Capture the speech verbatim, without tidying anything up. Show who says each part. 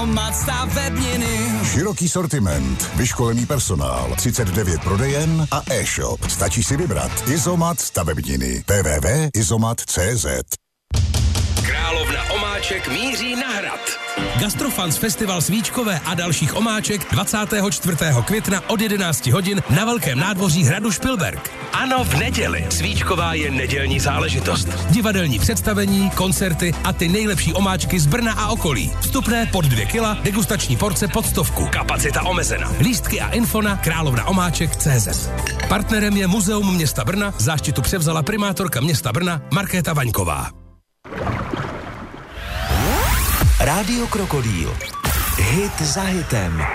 Speaker 1: Izomat stavebniny.
Speaker 2: Široký sortiment, vyškolený personál, třicet devět prodejen a e-shop. Stačí si vybrat. Izomat stavebniny. w w w tečka izomat tečka cé zet.
Speaker 3: Královna omáček míří na hrad.
Speaker 4: Gastrofans Festival svíčkové a dalších omáček dvacátého čtvrtého května od jedenácti hodin na Velkém nádvoří hradu Špilberk.
Speaker 3: Ano, v neděli. Svíčková je nedělní záležitost.
Speaker 4: Divadelní představení, koncerty a ty nejlepší omáčky z Brna a okolí. Vstupné pod dvě kila, degustační porce pod stovku.
Speaker 3: Kapacita omezena.
Speaker 4: Lístky a info na královna omáček tečka cé zet. Partnerem je Muzeum města Brna, záštitu převzala primátorka města Brna Markéta Vaňková.
Speaker 5: Rádio Krokodýl. Hit za hitem.